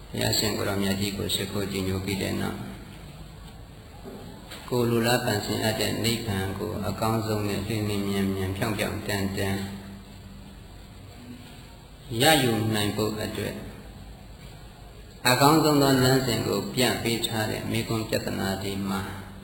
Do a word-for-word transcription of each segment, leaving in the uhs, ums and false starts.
Ya sen ko ram ya ji ko se ko ji nyo pi de na ko lu la pan sin at de nibbān ko a kaung song ne lwin lwin myan myan phyaung phyaung tan tan ya yu naing pho atwet a kaung song tho lan sin ko pya pe tha de me kun pyatana de ma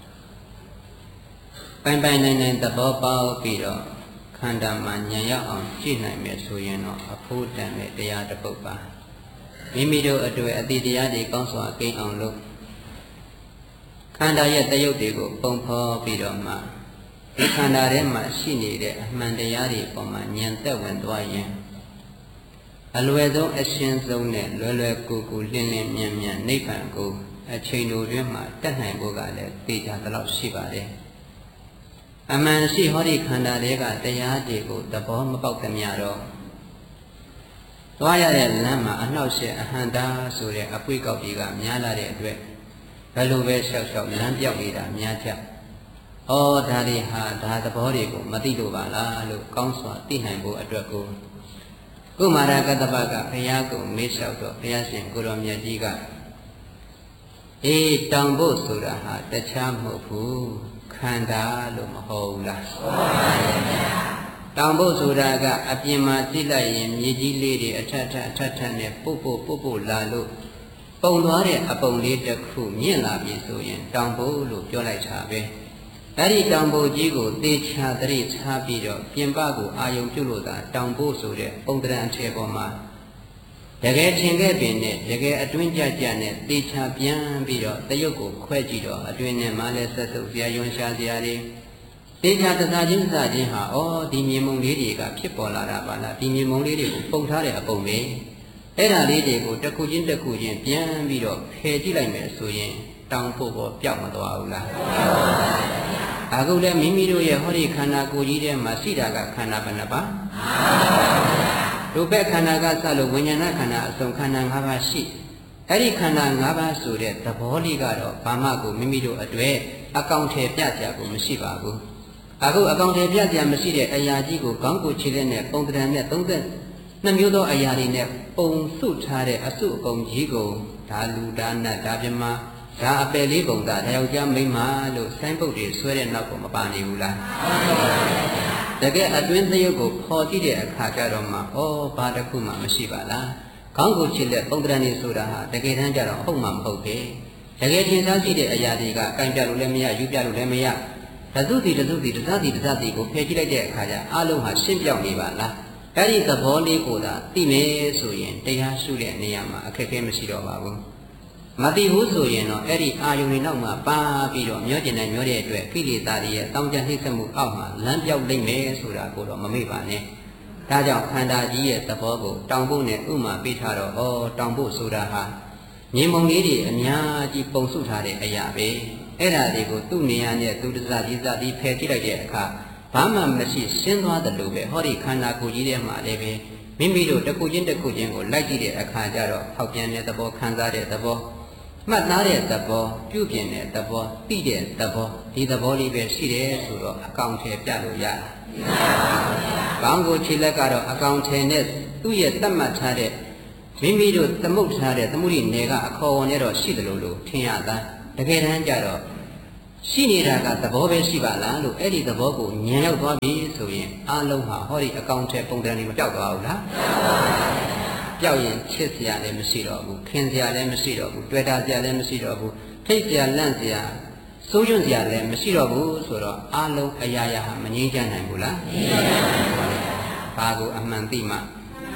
pai pai naing naing tabao pao pi do khanda ma nyan yaw aung ji naing me so yin do a pho tan de taya ta puat paမိမိတို့အတွက်အတိတရားတွေကောင်းစွာကိန်းအောင်လို့ခန္ဓာရဲ့တယုတ်တွေကိုပုံဖော်ပြီးတော့မှဒီခန္ဓာထဲမှာရှိနေတဲ့အမှန်တရားတွေပေါ်မှာဉာဏ်သက်ဝင်သွားရင်အလွယ်ဆုံးအရှင်းဆုံးနဲ့လွယ်လွယ်ကူကူလင်းလင်းမြန်မြန်နိဗ္ဗာန်ကိုအချိန်တိုတွင်မှတက်နိုင်ဖို့ကလည်းသိကြသလောက်ရှိပါတယ်အမှန်ရှိဟောဒီခန္ဓာတွေကတရားတွေကိုသဘောမပေါက်သမျှတော့သွားရတဲ့လမ်းမှာအနှောက်အယှက်အဟံတာဆိုတဲ့အပွေကောက်တွေကများလာတဲ့အတွက်ဘယ်လိုပဲလျှောက်လျှောက်လမ်းပြောက်နေတာများကြ။ဩဒါတွေဟာဒါသဘောတွေကိုမသိလို့ပါလားလို့ကောင်းစွာသိနိုင်ဖို့အတွက်ကိုကုမာရကတ္တပကဘုရားကိုမေးလျှောက်တော့ဘုရားရှင်ကိုရောမြတ်ကြီးကအေးတောင်ဖို့ဆိုတာဟာတခြားမဟုတ်ဘူးခန္ဓာလို့မဟုတ်ဘူးလား။ဟုတ်ပါရဲ့ဗျာ။တောင်ဖို့ဆိုတာကအပြင်မှာကြည့်လိုက်ရင်မြေကြီးလေးတွေအထက်ထက်အထက်ထက်နဲ့ပုတ်ပုတ်ပုတ်ပုတ်လာလို့ပုံသွားတဲ့အပုံလေးတစ်ခုမြင့်လာပြီဆိုရင်တောင်ဖို့လို့ပြောလိုက်တာပဲအဲ့ဒီတောင်ဖို့ကြီးကိုသေချာတရိချာပြီးတော့ပြင်ပကိုအာယုံပြုလို့သာတောင်ဖို့ဆိုတဲ့ပုံတရံအထည်ပေါ်မှာတကယ်ထင်ခဲ့ပင်နဲ့တကယ်အတွင်းကြကြနဲ့သေချာပြန်ပြီးတော့တရုပ်ကိုခွဲကြည့်တော့အတွင်းနဲ့မှလည်းဆက်စုပ်စရာယွန်ရှာစရာတွေသေချာတစားချင်းစားချင်းဟာဩဒီမြေမုံလေးတွေကဖြစ်ပေါ်လာတာပါလားဒီမြေမုံလေးတွေကိုပုံထားတဲ့အပုံပဲအဲ့ဒါလေးတွေကိုတစ်ခုချင်းတစ်ခုချင်းပြန်ပြီးတော့ဖယ်ကြည့်လိုက်မယ်ဆိုရင်တောင်ဖို့ပေါ်ပြောက်မသွားဘူးလားအခုလည်းမိမိတို့ရဲ့ဟောဒီခန္ဓာကိုယ်ကြီးထဲမှာရှိတာကခန္ဓာဘယ်နှပါဒုက္ခခန္ဓာကစလို့ဝိညာဏခန္ဓာအစုံခန္ဓာ၅ပါးရှိအဲ့ဒီခန္ဓာ၅ပါးဆိုတဲ့သဘောလေးကတော့ဘာမှကိုမိမိတို့အတွေ့အကောင်ထည်ပြကြကိုမရှိပါဘူးအခုအကောင်ထည်ပြကြမရှိတဲ့အရာကြီးကိုခေါင်းကိုခြေလက်နဲ့ပုံတံနဲ့သုံးသက်နှမျိုးသောအရာတွေနဲ့ပုံစုထားတဲ့အစုအပုံကြီးကိုဒါလူဒါနတ်ဒါပြမဒါအပယ်လေးပုံသားဒါယောက်ျားမိန်းမလို့ဆိုင်းပုတ်တွေဆွဲတဲ့နောက်ကမပါနေဘူးလားတကယ်အတွင်းသရုပ်ကိုဖော်ကြည့်တဲ့အခါကျတော့မှဩဘာတစ်ခုမှမရှိပါလားခေါင်းကိုခြေလက်ပုံတံနေဆိုတာဟာတကယ်တမ်းကျတော့ဟုတ်မှမဟုတ်ပဲတကယ်ထင်ရှားကြည့်တဲ့အရာတွေကကင်ပြလို့လည်းမရယူပြလို့လည်းမရတသုတိတသုတိတသတိတသတိကိုဖယ်ကြည့်လိုက်တဲ့အခါကျအလုံးဟာရှင်းပြောင်းနေပါလားအဲ့ဒီသဘောလေးကိုသာသိမယ်ဆိုရင်တရားရှုတဲ့နေရာမှာအခက်အခဲမရှိတော့ပါဘူးမသိဘူးဆိုရင်တော့အဲ့ဒီအာယုန်တွေနောက်မှာပါပြီးတော့မျောကျင်တဲ့မျောတဲ့အတွက်ကိလေသာတွေရဲ့တောင်းကြနှိမ့်ဆက်မှုအောက်မှာလမ်းပြောက်လိမ့်မယ်ဆိုတာကိုတော့မမေ့ပါနဲ့ဒါကြောင့်ခန္ဓာကြီးရဲ့သဘောကိုတောင်ဖို့နဲ့ဥမာပေးထားတော့ဩတောင်ဖို့ဆိုတာဟာမြေမုံလေးတွေအများကြီးပုံစုထားတဲ့အရာပဲအဲ့ဒါတွေကိုသူ့နေရာနဲ့သူတစားကြီးစားပြီးဖယ်ကြည့်လိုက်တဲ့အခါဘာမှမရှိရှင်းသွားတယ်လို့ပဲဟောဒီခန္ဓာကိုယ်ကြီးထဲမှာလည်းပဲမိမိတို့တစ်ခုချင်းတစ်ခုချင်းကိုလိုက်ကြည့်တဲ့အခါကျတော့ဟောက်ပြန်တဲ့သဘောခံစားတဲ့သဘောမှတ်သားတဲ့သဘောပြုပြင်တဲ့သဘောသိတဲ့သဘောဒီသဘောလေးပဲရှိတယ်ဆိုတော့အကောင်ထဲပြလို့ရတာ။ကောင်းကိုခြေလက်ကတော့အကောင်ထဲနဲ့သူ့ရဲ့သတ်မှတ်ထားတဲ့မိမိတို့သမုတ်ထားတဲ့သမှုရိနယ်ကအခေါ်အဝေါ်နဲ့တော့ရှိတယ်လို့လို့ထင်ရတာတကယ်တမ်းကျတော့ရှိနေတာကသဘောပဲရှိပါလားလို့အဲ့ဒီသဘောကိုဉာဏ်ရောက်သွားပြီဆိုရင်အလုံးဟာဟောဒီအကောင်ထဲပုံတံတွေမပြောက်သွားဘူးလားပြောက်ရင်ချစ်စရာလည်းမရှိတော့ဘူးခင်စရာလည်းမရှိတော့ဘူးတွေ့တာစရာလည်းမရှိတော့ဘူးထိတ်စရာလန့်စရာစိုးရွံ့စရာလည်းမရှိတော့ဘူးဆိုတော့အလုံးအရာရာဟာမငြိမ်းချမ်းနိုင်ဘူးလားငြိမ်းချမ်းပါဘူးဘာကိုအမှန်သိမှ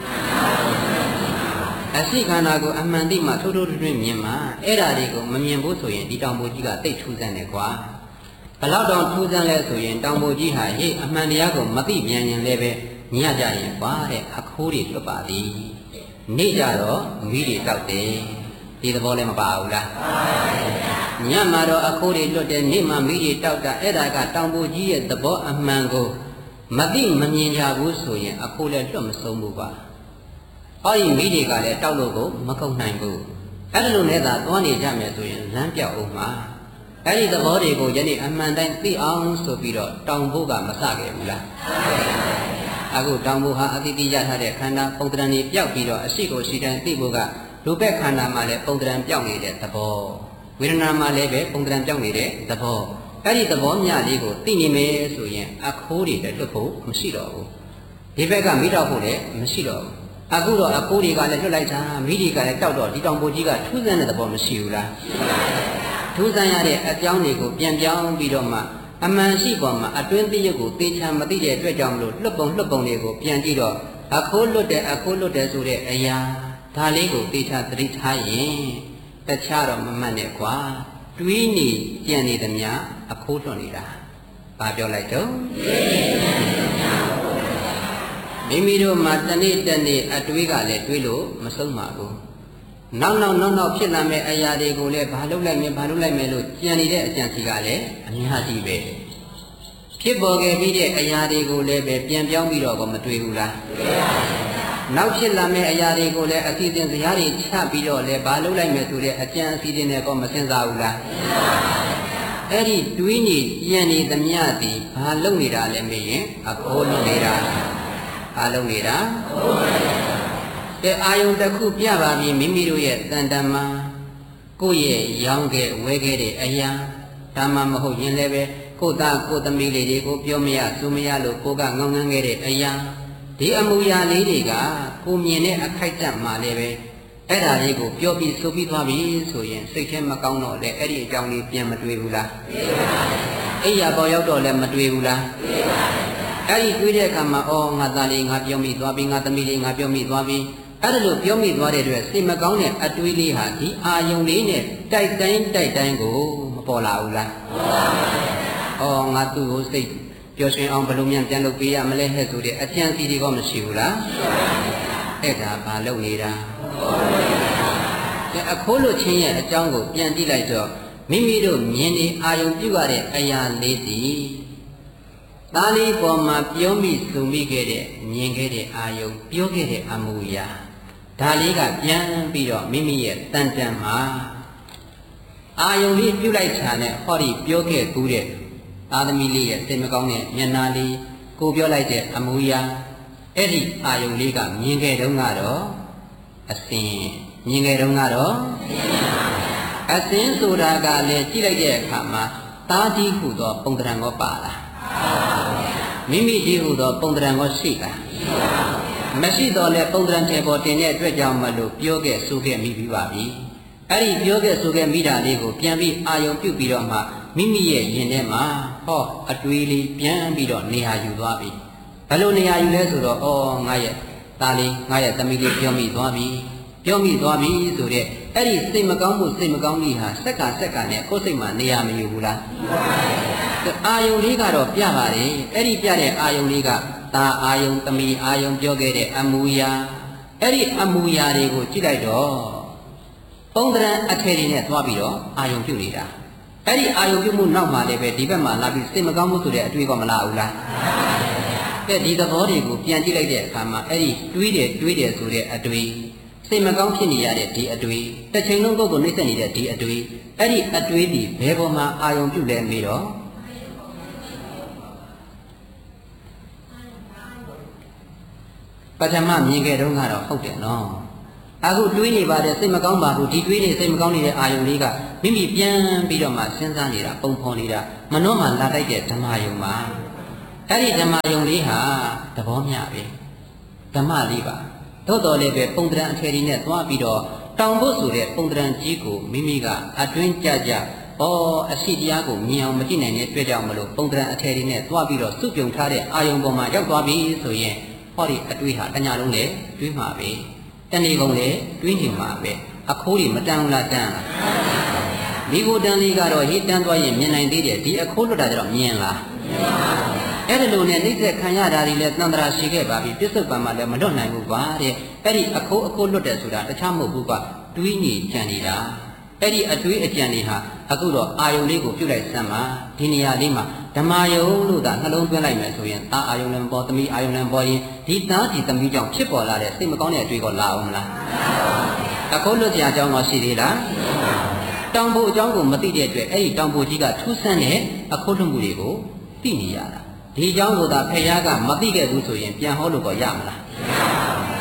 အစိခန္ဓာကိုအမှန်သိမှထိုးထိုးထွင်းထွင်းမြင်မှအဲ့ဓာတွေကိုမမြင်ဘူးဆိုရင်ဒီတောင်ပေါ်ကြီးကတိတ်ထူးဆန်းတယ်ကွာဘလောက်တောင်ထူးဆန်းလဲဆိုရင်တောင်ပေါ်ကြီးဟာဟေ့အမှန်တရားကိုမသိပြန်ရင်လည်းပဲညရကြရင်ကွာတဲ့အခိုးတွေလွတ်ပါသည်နေ့ကြတော့မီးတွေတောက်တယ်ဒီသဘောလည်းမပါဘူးလားညမှာတော့အခိုးတွေလွတ်တယ်နေ့မှာမီးတွေတောက်တာအဲ့ဒါကတောင်ပေါ်ကြီးရဲ့သဘောအမှန်ကိုမသိမမြင်ကြဘူးဆိုရင်အခိုးလည်းလွတ်မဆုံးဘူးပါဟောဒီမိတွေကလည်းတောက်လို့ကိုမကုန်နိုင်ဘူးအဲ့ဒါလိုနဲ့သာသွားနေကြမယ်ဆိုရင်လမ်းပြောက်အောင်မှာအဲ့ဒီသဘောတွေကိုယနေ့အမှန်တိုင်းသိအောင်ဆိုပြီးတော့တောင်ဖို့ကမစခဲ့ဘူးလားအခုတောင်ဖို့ဟာအတိတိရထားတဲ့ခန္ဓာပုံတံတွေပြောက်ပြီးတော့အရှိကိုရှိတိုင်းသိဖို့ကလူပက်ခန္ဓာမှာလည်းပုံတံပြောင်းနေတဲ့သဘောဝေဒနာမှာလည်းပဲပုံတံပြောင်းနေတဲ့သဘောအဲ့ဒီသဘောမြလေးကိုသိနေမယ်ဆိုရင်အခိုးတွေလည်းလွတ်ဖို့မရှိတော့ဘူးဒီဘက်ကမိတော့ဖို့လည်းမရှိတော့ဘူးအခုတော့အခိုးတွေကလည်းလွတ်လိုက်တာမိတွေကလည်းတောက်တော့ဒီတောင်ပိုကြီးကထူးဆန်းတဲ့သဘောမရှိဘူးလားထူးဆန်းရတဲ့အကြောင်းတွေကိုပြန်ပြောင်းပြီးတော့မှအမှန်ရှိပေါ်မှာအတွင်းသိရုပ်ကိုသိချာမသိတဲ့အတွက်ကြောင့်မလို့လွတ်ပုံလွတ်ပုံတွေကိုပြန်ကြည့်တော့အခိုးလွတ်တယ်အခိုးလွတ်တယ်ဆိုတဲ့အရာဒါလေးကိုသိချာသတိထားရင်တခြားတော့မမှတ်နဲ့ကွာတွေးနေကြံနေသမျှအခိုးလွတ်နေတာဘာပြောလိုက်တော့မိမိတို့မှာတနေ့တနေ့အတွေးကလည်းတွေးလို့မဆုံးပါဘူးနောက်နောက်နောက်နောက်ဖြစ်လာမဲ့အရာတွေကိုလည်းဘာလုပ်လိုက်မယ်ဘာလုပ်လိုက်မယ်လို့ကြံနေတဲ့အကြံစီကလည်းအများကြီးပဲဖြစ်ပေါ်ခဲ့ပြီးတဲ့အရာတွေကိုလည်းပဲပြန်ပြောင်းပြီးတော့မတွေးဘူးလားတွေးပါဘူးနောက်ဖြစ်လာမဲ့အရာတွေကိုလည်းအစီအစဉ်စရာတွေချပြီးတော့လည်းဘာလုပ်လိုက်မယ်ဆိုတဲ့အကြံအစီအစဉ်တွေကိုမစင်စားဘူးလားမစင်စားပါဘူးအဲ့ဒီတွေးနေကြံနေသမျှဒီဘာလုပ်နေတာလဲမေးရင်အခိုးလုပ်နေတာဘာလုပ်နေတာအခိုးလုပ်နေတာတဲ့အာယုံတစ်ခုပြပါပြီမိမိတို့ရဲ့တန်တမာကိုယ့်ရဲ့ရောင်းခဲ့ဝဲခဲ့တဲ့အရာဒါမှမဟုတ်ရင်လည်းပဲကိုယ့်သားကိုယ့်သမီးလေးတွေကိုပြောမရဆိုမရလို့ကိုကငေါငန်းခဲ့တဲ့အရာဒီအမူအရာလေးတွေကကိုမြင်တဲ့အခိုက်အတန့်မှလည်းပဲအဲ့ဒါလေးကိုပြောပြီးဆိုပြီးသွားပြီဆိုရင်စိတ်ထဲမကောင်းတော့လေအဲ့ဒီအကြောင်းလေးပြန်မတွေးဘူးလားတွေးပါဘူးအိယာပေါ်ရောက်တော့လည်းမတွေးဘူးလားတွေးပါဘူးအဲ့ဒီတွေးတဲ့အခါမှာအော်ငါသားလေးငါပြောမိသွားပြီငါသမီးလေးငါပြောမိသွားပြီအဲ့ဒါလို့ပြောမိသွားတဲ့အတွက်စိတ်မကောင်းတဲ့အတွေးလေးဟာဒီအာယုံလေးနဲ့တိုက်တိုင်းတိုက်တိုင်းကိုမပေါ်လာဘူးလားပေါ်ပါဘူး။အော်ငါသူ့ကိုစိတ်ပျော်ရွှင်အောင်ဘယ်လိုမြန်ပြန်လုပ်ပေးရမလဲဟဲ့ဆိုတဲ့အကြံစီတွေကမရှိဘူးလားရှိပါဘူး။အဲ့ဒါဘာလုပ်နေတာ။အခိုးလို့ချင်းရဲ့အကြောင်းကိုပြန်ကြည့်လိုက်တော့မိမိတို့မြင်နေအာယုံပြုရတဲ့အရာလေးစီသားလေးပေါ်မှာပြောမိစုံမိခဲ့တဲ့မြင်ခဲ့တဲ့အာယုံပြောခဲ့တဲ့အမူအရာဒါလေးကပြန်ပြီးတော့မိမိရဲ့တန်တန်မှာအာယုံလေးပြုလိုက်ချာနဲ့ဟောဒီပြောခဲ့ကူးတဲ့အာသမီလေးရဲ့စိတ်မကောင်းတဲ့မျက်နှာလေးကိုပြောလိုက်တဲ့အမူအရာအဲ့ဒီအာယုံလေးကမြင်ခဲ့တုန်းကတော့အစင်မြင်ခဲ့တုန်းကတော့အစင်ဆိုတာကလည်းကြည့်လိုက်တဲ့အခါမှာတားကြီးဟူသောပုံတံကောပါလားမိမိကြီးဟူသောပုံတံကောရှိလားမရှိတော့လဲပုံတံထေပေါ်တင်တဲ့အတွက်ကြောင့်မလို့ပြောခဲ့ဆိုခဲ့မိပြီးပါပြီအဲ့ဒီပြောခဲ့ဆိုခဲ့မိတာလေးကိုပြန်ပြီးအာယုံပြုတ်ပြီးတော့မှမိမိရဲ့ရင်ထဲမှာဟောအတွေးလေးပြန်ပြီးတော့နေရာယူသွားပြီဘယ်လိုနေရာယူလဲဆိုတော့အော်ငါရဲ့သားလေးငါရဲ့သမီးလေးပြောမိသွားပြီပြောမိသွားပြီဆိုတဲ့အဲ့ဒီစိတ်မကောင်းမှုစိတ်မကောင်းကြီးဟာစက်ကစက်ကနဲ့ကိုယ်စိတ်မှာနေရာမယူဘူးလားအာယုံလေးကတော့ပြပါတယ်အဲ့ဒီပြတဲ့အာယုံလေးကသာအာယုံသမီးအာယုံပြောခဲ့တဲ့အမူအရာအဲ့ဒီအမူအရာတွေကိုကြည့်လိုက်တော့ပုံတံအထည်တွေနဲ့သွားပြီးတော့အာယုံပြုတ်နေတာအဲ့ဒီအာယုံပြုတ်မှုနောက်မှာလည်းပဲဒီဘက်မှာလာပြီးစိတ်မကောင်းမှုဆိုတဲ့အတွေ့အကြုံမလာဘူးလားကဲဒီသဘောတွေကိုပြန်ကြည့်လိုက်တဲ့အခါမှာအဲ့ဒီတွေးတယ်တွေးတယ်ဆိုတဲ့အတွေ့စိတ်မကောင်းဖြစ်နေရတဲ့ဒီအတွေ့တစ်ချိန်လုံးကိုယ်ကိုနှိမ့်ဆက်နေတဲ့ဒီအတွေ့အဲ့ဒီအတွေ့ဒီဘယ်ပေါ်မှာအာယုံပြုတ်လဲမေးတော့ပထမမြင်ခဲ့တော့ကတော့ဟုတ်တယ်နော်အခုတွေးနေပါတယ်စိတ်မကောင်းပါဘူးဒီတွေးနေစိတ်မကောင်းနေတဲ့အာယုံလေးကမိမိပြန်ပြီးတော့မှစဉ်းစားနေတာပုံဖော်နေတာမနှောမှလာတိုက်တဲ့ဓမ္မယုံမှာအဲ့ဒီဓမ္မယုံလေးဟာသဘောမျှပဲဓမ္မလေးပါသို့တော်လည်းပဲပုံတံအထည်တွေနဲ့သွားပြီးတော့တောင်ဖို့ဆိုတဲ့ပုံတံကြီးကိုမိမိကအတွင်းကြကြဩအရှိတရားကိုမြင်အောင်မကြည့်နိုင်တဲ့အတွက်ကြောင့်မလို့ပုံတံအထည်တွေနဲ့သွားပြီးတော့စုပြုံထားတဲ့အာယုံပေါ်မှာရောက်သွားပြီဆိုရင်ဟောဒီအတွေးဟာတညာလုံးနဲ့တွေးမှာပဲတဏီကုံလည်းတွေးနေမှာပဲအခိုးတွေမတန်းလားတန်းလားမိကိုတန်းလေးကတော့ဟိတန်းသွားရင်မြင်နိုင်သေးတယ်ဒီအခိုးလွတ်တာကြတော့မြင်လားမြင်ပါဘူးအဲ့ဒီလိုနဲ့နှိမ့်ဆက်ခံရတာတွေလည်းသံတရာရှိခဲ့ပါပြီပြစ္ဆုတ်ပံမှာလည်းမလွတ်နိုင်ဘူးကွာတဲ့အဲ့ဒီအခိုးအခိုးလွတ်တယ်ဆိုတာတခြားမဟုတ်ဘူးကွာတွေးနေကြံနေတာအဲ့ဒီအတွေးအကြံတွေဟာအခုတော့အာယုံလေးကိုပြုတ်လိုက်စမ်းပါဒီနေရာလေးမှာဓမ္မယုံလို့သာနှလုံးသွင်းလိုက်မယ်ဆိုရင်သားအာယုံလည်းပေါ်သမီးအာယုံလည်းပေါ်ရင်ဒီသားဒီသမီးကြောင့်ဖြစ်ပေါ်လာတဲ့စိတ်မကောင်းတဲ့အတွေးကိုလာအောင်မလားအခုလွတ်ကြအကြောင်းတော့ရှိသေးလားတောင်ဖို့အကြောင်းကိုမသိတဲ့အတွက်အဲ့ဒီတောင်ဖို့ကြီးကထူးဆန်းတဲ့အခုလွတ်မှုတွေကိုသိနေရတာဒီအကြောင်းကိုသာဖခင်ကမသိခဲ့ဘူးဆိုရင်ပြန်ဟောလို့တော့ရမလား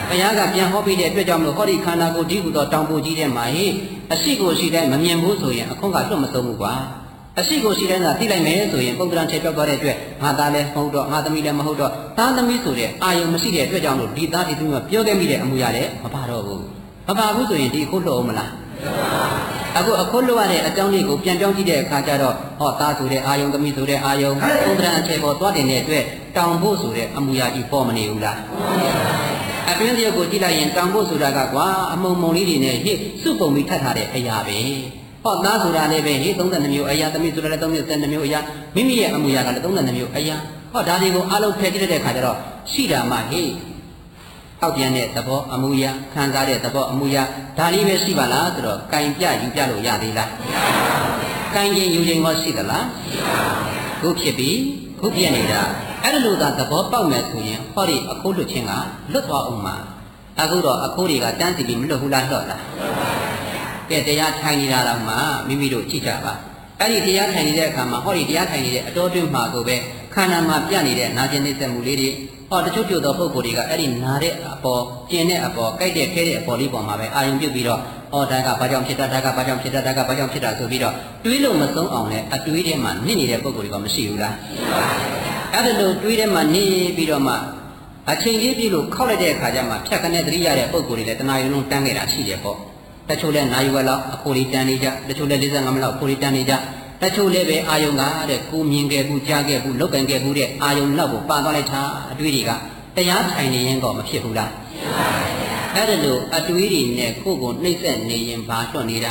ဘုရားကပြန်ဟောပြီးတဲ့အတွက်ကြောင့်မလို့ဟောဒီခန္ဓာကိုယ်ဒီဟုသောတောင်ပိုကြီးထဲမှာဟိအရှိကိုရှိတိုင်းမမြင်ဘူးဆိုရင်အခွင့်ကလွတ်မဆုံးဘူးကွာအရှိကိုရှိတိုင်းသာသိလိုက်မယ်ဆိုရင်ပုံသဏ္ဍာန်ချက်ပြောက်သွားတဲ့အတွက်ငါသားလည်းမဟုတ်တော့ငါသမီးလည်းမဟုတ်တော့သားသမီးဆိုတဲ့အာယုံမရှိတဲ့အတွက်ကြောင့်လို့ဒီသားဒီသမီးကပြောခဲ့မိတဲ့အမှုရလည်းမပါတော့ဘူးမပါဘူးဆိုရင်ဒီအခုလွတ်အောင်မလားအခုအခုလွတ်ရတဲ့အကြောင်းလေးကိုပြန်ပြောင်းကြည့်တဲ့အခါကျတော့ဟောသားဆိုတဲ့အာယုံသမီးဆိုတဲ့အာယုံပုံသဏ္ဍာန်အခြေပေါ်သွားတင်တဲ့အတွက်တောင်ဖို့ဆိုတဲ့အမှုရကြီးပေါ်မနေဘူးလားအတွင်းတရုပ်ကိုကြည့်လိုက်ရင်တောင်ဖို့ဆိုတာကကွာအမုံမုံလေးတွေနဲ့ဟိစုပုံပြီးထပ်ထားတဲ့အရာပဲဟောသားဆိုတာလည်းပဲဟိသုံးဆယ်နှစ်မျိုးအရာသမီးဆိုတာလည်းသုံးဆယ်နှစ်မျိုးအရာမိမိရဲ့အမှုရာကလည်းသုံးဆယ်နှစ်မျိုးအရာဟောဒါတွေကိုအလုံးဖယ်ကြည့်တဲ့အခါကျတော့ရှိတာမှဟိအောက်ပြန်တဲ့သဘောအမှုရာခံစားတဲ့သဘောအမှုရာဒါလေးပဲရှိပါလားဆိုတော့ကင်ပြယူပြလို့ရသေးလားကင်ချင်းယူချင်းရောရှိသလားခုဖြစ်ပြီခုပြည့်နေတာအဲ့လိုသာသဘောပေါက်မယ်ဆိုရင်ဟောဒီအခိုးလွတ်ခြင်းကလွတ်သွားအောင်မှာအခုတော့အခိုးတွေကတန်းစီပြီးမလွတ်ဘူးလားလွတ်လားကဲတရားထိုင်နေတာတော့မှမိမိတို့ကြည့်ကြပါအဲ့ဒီတရားထိုင်နေတဲ့အခါမှာဟောဒီတရားထိုင်နေတဲ့အတော်တွင်းမှာကိုပဲခန္ဓာမှာပြနေတဲ့နာကျင်နှိမ့်ဆက်မှုလေးတွေဟောတချို့ချို့သောပုဂ္ဂိုလ်တွေကအဲ့ဒီနာတဲ့အပေါ်ကျင်တဲ့အပေါ်ကြိုက်တဲ့ခဲတဲ့အပေါ်လေးပေါ်မှာပဲအာယုံပြုတ်ပြီးတော့ဟောဒါကဘာကြောင့်ဖြစ်တာဒါကဘာကြောင့်ဖြစ်တာဒါကဘာကြောင့်ဖြစ်တာဆိုပြီးတော့တွေးလို့မဆုံးအောင်လဲအတွေးထဲမှာနစ်နေတဲ့ပုဂ္ဂိုလ်တွေကမရှိဘူးလားအဲ့ဒါလို့တွေးထဲမှာနေပြီးတော့မှအချိန်လေးပြည့်လို့ခောက်လိုက်တဲ့အခါကျမှဖြတ်ကနေသတိရတဲ့ပုဂ္ဂိုလ်တွေလည်းတဏှာယုံလုံးတန်းနေတာရှိတယ်ပေါ့တချို့လည်းနာယူဝက်လောက်အခိုးလေးတန်းနေကြတချို့လည်း၄၅မိနစ်လောက်အခိုးလေးတန်းနေကြတချို့လည်းပဲအာယုံကတဲ့ကိုမြင်ခဲ့ဘူးကြားခဲ့ဘူးလောက်ကန်ခဲ့ဘူးတဲ့အာယုံလောက်ကိုပါသွားလိုက်တာအတွေးတွေကတရားထိုင်နေရင်တော့မဖြစ်ဘူးလားအဲ့ဒါလို့အတွေးတွေနဲ့ကိုယ်ကိုနှိမ့်ဆက်နေရင်ဘာလွတ်နေတာ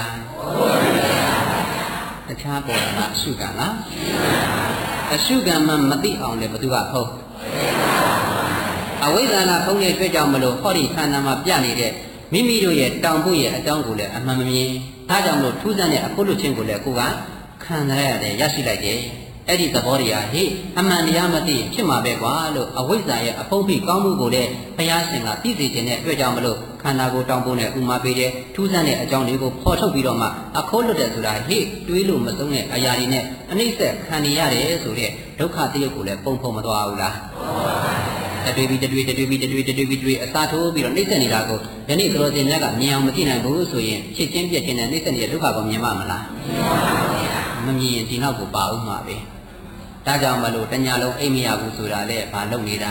တခြားပေါ်တာအရှုကံလားအရှုကံမှမသိအောင်လည်းဘသူကဖုံးအဝိဇ္ဇာကဖုံးတဲ့အတွက်ကြောင့်မလို့ဟောဒီခန္ဓာမှာပြနေတဲ့မိမိတို့ရဲ့တောင်ဖို့ရဲ့အကြောင်းကိုလည်းအမှန်မမြင်ဒါကြောင့်မလို့ထူးဆန်းတဲ့အဖို့လွတ်ခြင်းကိုလည်းကိုကခံရရတယ်ရရှိလိုက်တယ်အဲ့ဒီသဘောတရားဟိအမှန်တရားမသိဖြစ်မှာပဲကွာလို့အဝိဇ္ဇာရဲ့အဖုံးဖိကောင်းမှုကိုလည်းဘုရားရှင်ကသိစေခြင်းနဲ့အတွက်ကြောင့်မလို့ခန္ဓာကိုယ်တောင်ဖို့နဲ့ဥမာပေးတဲ့ထူးဆန်းတဲ့အကြောင်းလေးကိုဖော်ထုတ်ပြီးတော့မှအခိုးလွတ်တယ်ဆိုတာဟိတွေးလို့မဆုံးတဲ့အရာတွေနဲ့အနှိမ့်ဆက်ခံနေရတယ်ဆိုတဲ့ဒုက္ခတရုပ်ကိုလည်းပုံဖုံမသွားဘူးလားတတွေးပြီးတတွေးတတွေးပြီးတတွေးတတွေးပြီးတတွေးအစာထိုးပြီးတော့နှိမ့်ဆက်နေတာကိုယနေ့သတော်စင်များကမြင်အောင်မသိနိုင်ဘူးဆိုရင်ဖြစ်ချင်းပြက်ချင်းနဲ့နှိမ့်ဆက်နေတဲ့ဒုက္ခကိုမြင်မှမလားမမြင်ရင်ဒီနောက်ကိုပါဦးမှာပဲဒါကြောင့်မလို့တညာလုံးအိမ်မရဘူးဆိုတာလေဘာလုပ်နေတာ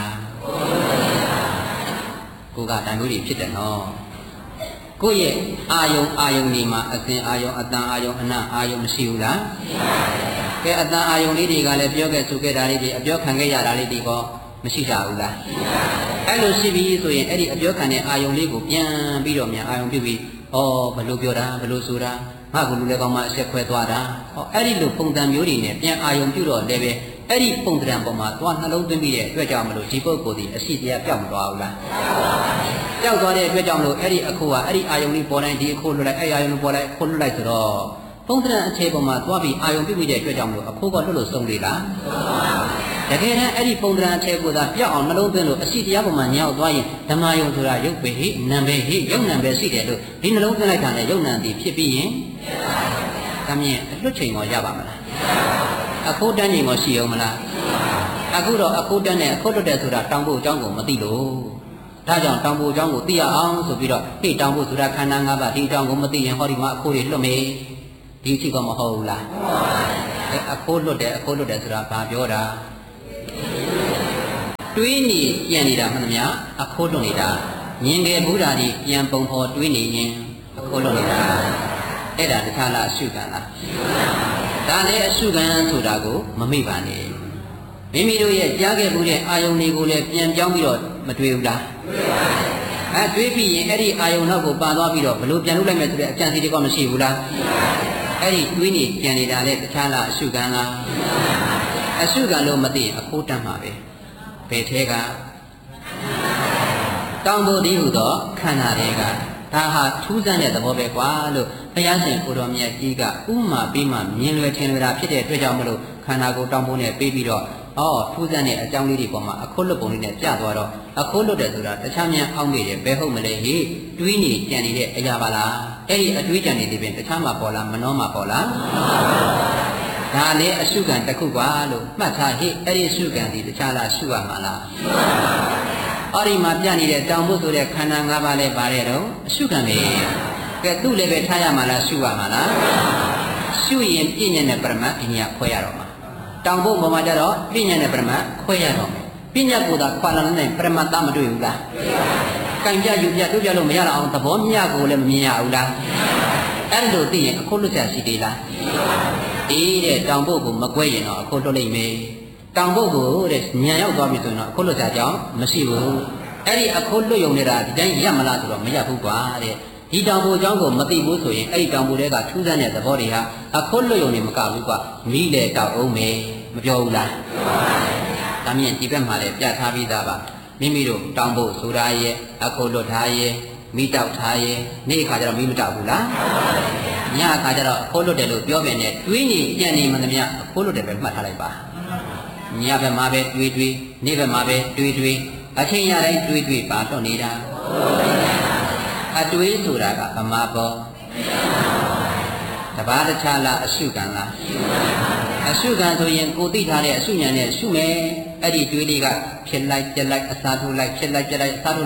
ကိုကတန်လို့ဖြစ်တယ်နော်ကိုယ့်ရဲ့အာယုံအာယုံဒီမှာအစဉ်အာယုံအတန်အာယုံအနံ့အာယုံမရှိဘူးလားကဲအတန်အာယုံလေးတွေကလည်းပြောခဲ့ဆိုခဲ့တာလေးတွေအပြောခံခဲ့ရတာလေးတွေကမရှိကြဘူးလားအဲ့လိုရှိပြီဆိုရင်အဲ့ဒီအပြောခံတဲ့အာယုံလေးကိုပြန်ပြီးတော့မြန်အာယုံပြုပြီးဩဘလို့ပြောတာဘလို့ဆိုတာငါကလူလည်းကောင်းမှအဆက်ခွဲသွားတာဟောအဲ့ဒီလိုပုံစံမျိုးတွေနဲ့ပြန်အာယုံပြုတော့လည်းပဲအဲ့ဒီပုံစံပေါ်မှာသွားနှလုံးသွင်းပြီးတဲ့အတွက်ကြောင့်မလို့ဒီပုဂ္ဂိုလ်ဒီအရှိတရားပြောက်မသွားဘူးလားပြောက်သွားတဲ့အတွက်ကြောင့်မလို့အဲ့ဒီအခုကအဲ့ဒီအာယုံလေးပေါ်တိုင်းဒီအခုလွတ်လိုက်အဲ့အာယုံလေးပေါ်လိုက်ခုလွတ်လိုက်ဆိုတော့ပုံစံအခြေပေါ်မှာသွားပြီးအာယုံပြုပြီးတဲ့အတွက်ကြောင့်မလို့အခုကလွတ်လို့ဆုံးလေလားတကယ်တမ်းအဲ့ဒီပုံစံအခြေကိုသာပြောက်အောင်နှလုံးသွင်းလို့အရှိတရားပေါ်မှာညောက်သွားရင်ဓမ္မယုံဆိုတာရုပ်ပဲဟိနာမ်ပဲဟိယုံနာမ်ပဲရှိတယ်လို့ဒီနှလုံးသွင်းလိုက်တာနဲ့ယုံနာမ်ဒီဖြစ်ပြီးရင်ဒါမြင်အလွတ်ချိန်ရောရပါမလားအခုတန်းချိန်ရောရှိအောင်မလားအခုတော့အခုတန်းနဲ့အခုလွတ်တယ်ဆိုတာတောင်ဖို့အကြောင်းကိုမသိလို့ဒါကြောင့်တောင်ဖို့အကြောင်းကိုသိရအောင်ဆိုပြီးတော့ဟိတောင်ဖို့ဆိုတာခန္ဓာ၅ပါးဒီအကြောင်းကိုမသိရင်ဟောဒီမှာအခုတွေလွတ်မေဒီအချိန်ကမဟုတ်ဘူးလားအဲအခုလွတ်တယ်အခုလွတ်တယ်ဆိုတာဘာပြောတာတွေးနေပြန်နေတာမှန်သမျှအခုလွတ်နေတာမြင်ခဲ့ဘူးတာဒီပြန်ပုံဖော်တွေးနေရင်အခုလွတ်နေတာအဲ့ဒါတခြားလားအရှုခံလားဒါလည်းအရှုခံဆိုတာကိုမမေ့ပါနဲ့မိမိတို့ရဲ့ကြားခဲ့ဘူးတဲ့အာယုန်တွေကိုလည်းပြန်ပြောင်းပြီးတော့မတွေးဘူးလားအဲတွေးပြီးရင်အဲ့ဒီအာယုန်နောက်ကိုပါသွားပြီးတော့ဘလို့ပြန်လုပ်လိုက်မယ်ဆိုတဲ့အကြံစီတွေကမရှိဘူးလားအဲ့ဒီတွေးနေပြန်နေတာလည်းတခြားလားအရှုခံလားအရှုခံလို့မသိရင်အခိုးတတ်မှာပဲဘယ်ထဲကတောင်ပေါ်ဒီဟုသောခန္ဓာတွေကဒါဟာထူးဆန်းတဲ့သဘောပဲကွာလို့ဘုရားရှင်ကိုတော်မြတ်ကြီးကဥမာပေးမှမြင်လွယ်ထင်လွယ်တာဖြစ်တဲ့အတွက်ကြောင့်မလို့ခန္ဓာကိုယ်တောင်ပေါ်နဲ့ပေးပြီးတော့အော်ထူးဆန်းတဲ့အကြောင်းလေးတွေပေါ်မှာအခိုးလွတ်ပုံလေးနဲ့ပြသွားတော့အခိုးလွတ်တယ်ဆိုတာတခြားများအောင်းနေတယ်ဘယ်ဟုတ်မလဲဟိတွေးနေကြံနေတဲ့အရာပါလားအဲ့ဒီအတွေးကြံနေတဲ့ပြင်တခြားမှာပေါ်လားမနှောမှာပေါ်လားဒါလည်းအရှုခံတစ်ခုကွာလို့မှတ်ထားဟိအဲ့ဒီအရှုခံဒီတခြားလားရှုရမှာလားဩအော်ဒီမှာပြနေတဲ့တောင်ဖို့ဆိုတဲ့ခန္ဓာ၅ပါးလဲပါတယ်တော့အရှုခံပဲကဲသူ့လည်းပဲထားရမှာလားရှုရမှာလားရှုရင်ပြည့်ညက်နဲ့ပရမတ်အင်းကြီးခွဲရတော့မှာတောင်ဖို့ပေါ်မှာကြတော့ပြည့်ညက်နဲ့ပရမတ်ခွဲရတော့မယ်ပြည့်ညက်ကိုသာခွာလာတဲ့ပရမတ်သားမတွေ့ဘူးလားကံပြယူပြတို့ပြလို့မရတော့အောင်သဘောမျှကိုလည်းမမြင်ရဘူးလားအဲ့လိုသိရင်အခုလွတ်ချက်ရှိသေးလားအေးတဲ့တောင်ဖို့ကိုမကွဲရင်တော့အခုလွတ်လိမ့်မယ်တောင်ဖို့ကိုတဲ့ညံရောက်သွားပြီဆိုရင်တော့အခုလွတ်ချက်ကြောင့်မရှိဘူးအဲ့ဒီအခုလွတ်ယုံနေတာဒီတိုင်းရမလားဆိုတော့မရဘူးကွာတဲ့ဒီတောင်ဖို့အကြောင်းကိုမသိဘူးဆိုရင်အဲ့ဒီတောင်ဖို့တွေကထူးဆန်းတဲ့သဘောတွေဟာအခုလွတ်ယုံနေမကဘူးကွာမိလေတောက်အောင်မယ်မပြောဘူးလားဒါမြင်ဒီဘက်မှာလည်းပြထားပြီးသားပါမိမိတို့တောင်ဖို့ဆိုတာရဲ့အခုလွတ်ထားရဲ့မိတောက်ထားရဲ့နေ့အခါကျတော့မိမတောက်ဘူးလားညအခါကျတော့အခုလွတ်တယ်လို့ပြောပြနေတွေးနေကြံနေမှသမျှအခုလွတ်တယ်ပဲမှတ်ထားလိုက်ပါညဘက်မှာပဲတွေးတွေးနေ့ဘက်မှာပဲတွေးတွေးအချိန်ရတိုင်းတွေးတွေးပါတော့နေတာအတွေးဆိုတာကဗမာပေါ်တပါးတခြားလားအရှုခံလားအရှုခံဆိုရင်ကိုသိထားတဲ့အရှုဉာဏ်နဲ့ရှုမယ်အဲ့ဒီတွေးလေးကဖြစ်လိုက်ပြက်လိုက်အစားထိုးလိုက်ဖြစ်လိုက်ပြက်လိုက်အစားထိုး